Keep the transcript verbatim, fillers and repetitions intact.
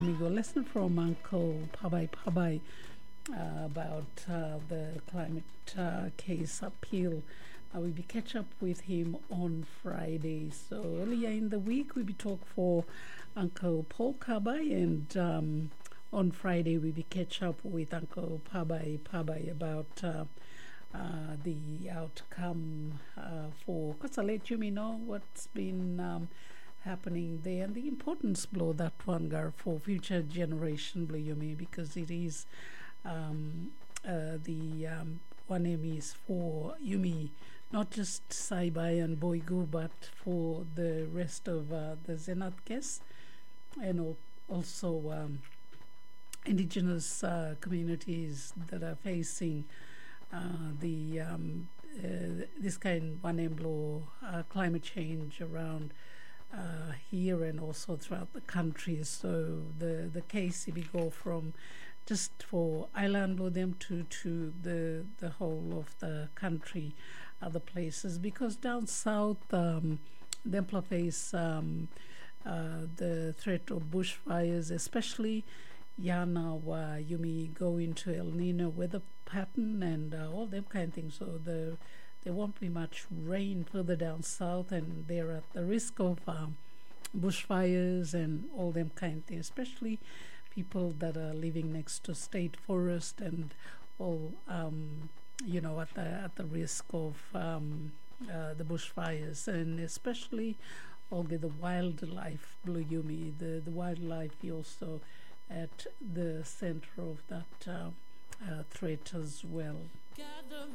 Amigo, lesson from Uncle Pabai Pabai uh, about uh, the climate uh, case appeal. Uh, we be catch up with him on Friday. So earlier in the week, we be talk for Uncle Paul Kabai, and um, on Friday we be catch up with Uncle Pabai Pabai about uh, uh, the outcome uh, for. Cause I let you know what's been. Um, happening there and the importance blow that one gar for future generation blow you mean because it is um, uh, the um, one aim is for Yumi not just Saibai and Boigu but for the rest of uh, the Zenat and al- also um, indigenous uh, communities that are facing uh, the um, uh, this kind one aim blow uh, climate change around Uh, here and also throughout the country. So the the case if we go from just for island or them to to the the whole of the country, other places because down south um, them face um, uh, the threat of bushfires, especially Yana uh, you may go into El Nino weather pattern and uh, all them kind of things. So the there won't be much rain further down south, and they're at the risk of um, bushfires and all them kind of things, especially people that are living next to state forest and all, um, you know, at the at the risk of um, uh, the bushfires, and especially all the wildlife, Blue Yumi, the, the wildlife also at the center of that uh, uh, threat as well.